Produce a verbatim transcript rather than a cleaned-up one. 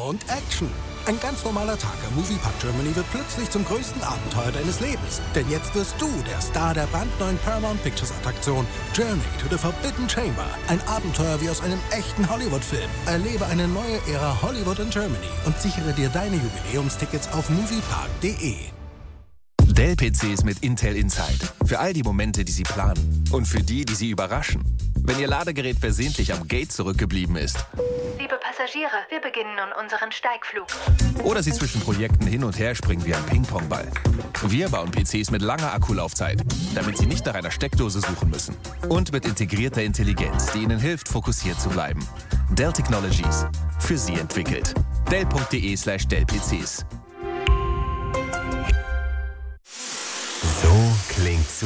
und Action. Ein ganz normaler Tag am Moviepark Germany wird plötzlich zum größten Abenteuer deines Lebens. Denn jetzt wirst du der Star der brandneuen Paramount Pictures Attraktion Journey to the Forbidden Chamber. Ein Abenteuer wie aus einem echten Hollywood-Film. Erlebe eine neue Ära Hollywood in Germany und sichere dir deine Jubiläumstickets auf moviepark punkt de. Dell-P Cs mit Intel Inside. Für all die Momente, die Sie planen. Und für die, die Sie überraschen. Wenn Ihr Ladegerät versehentlich am Gate zurückgeblieben ist. Liebe Passagiere, wir beginnen nun unseren Steigflug. Oder Sie zwischen Projekten hin und her springen wie ein Ping-Pong-Ball. Wir bauen P Cs mit langer Akkulaufzeit, damit Sie nicht nach einer Steckdose suchen müssen. Und mit integrierter Intelligenz, die Ihnen hilft, fokussiert zu bleiben. Dell Technologies. Für Sie entwickelt. Dell punkt de slash Dell P Cs. So klingt's.